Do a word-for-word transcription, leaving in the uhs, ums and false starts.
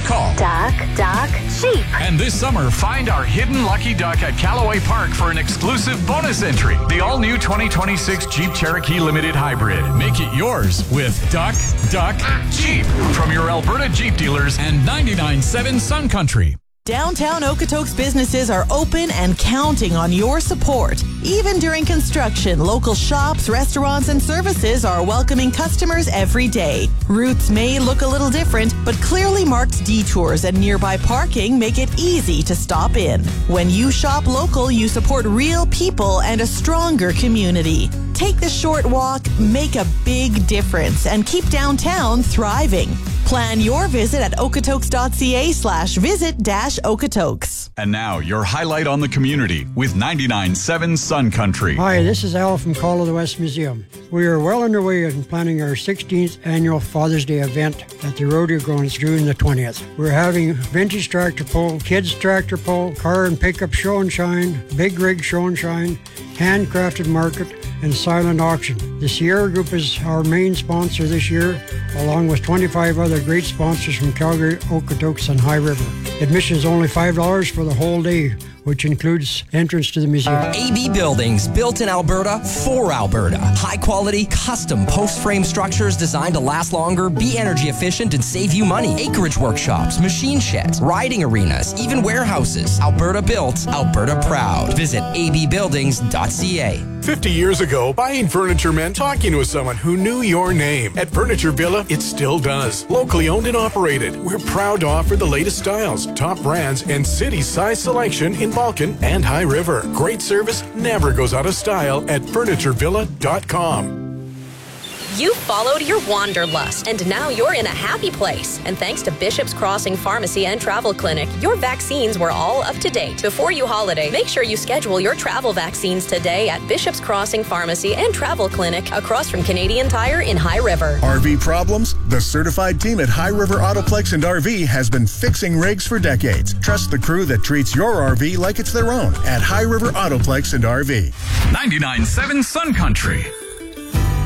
Call Duck, Duck, Sheep. And this summer, find our hidden lucky duck at Callaway Park for an exclusive bonus entry. The all-new twenty twenty-six Jeep Cherokee Limited Hybrid. Make it yours with Duck, Duck, Jeep from your Alberta Jeep dealers and ninety-nine point seven Sun Country. Downtown Okotoks businesses are open and counting on your support. Even during construction, local shops, restaurants, and services are welcoming customers every day. Routes may look a little different, but clearly marked detours and nearby parking make it easy to stop in. When you shop local, you support real people and a stronger community. Take the short walk, make a big difference, and keep downtown thriving. Plan your visit at okotoks.ca slash visit dash Okotoks. And now, your highlight on the community with ninety-nine point seven Sun Country. Hi, this is Al from Call of the West Museum. We are well underway in planning our sixteenth annual Father's Day event at the rodeo grounds June the twentieth. We're having vintage tractor pull, kids tractor pull, car and pickup show and shine, big rig show and shine, handcrafted market, and silent auction. The Sierra Group is our main sponsor this year, along with twenty-five other great sponsors from Calgary, Okotoks, and High River. Admission is only five dollars for the whole day, which includes entrance to the museum. A B Buildings, built in Alberta for Alberta. High quality, custom post frame structures designed to last longer, be energy efficient, and save you money. Acreage workshops, machine sheds, riding arenas, even warehouses. Alberta built, Alberta proud. Visit a b buildings dot c a. fifty years ago, buying furniture meant talking with someone who knew your name. At Furniture Villa, it still does. Locally owned and operated, we're proud to offer the latest styles, top brands, and city-size selection in Balkan and High River. Great service never goes out of style at furniture villa dot com. You followed your wanderlust, and now you're in a happy place. And thanks to Bishop's Crossing Pharmacy and Travel Clinic, your vaccines were all up to date. Before you holiday, make sure you schedule your travel vaccines today at Bishop's Crossing Pharmacy and Travel Clinic across from Canadian Tire in High River. R V problems? The certified team at High River Autoplex and R V has been fixing rigs for decades. Trust the crew that treats your R V like it's their own at High River Autoplex and R V. ninety-nine point seven Sun Country.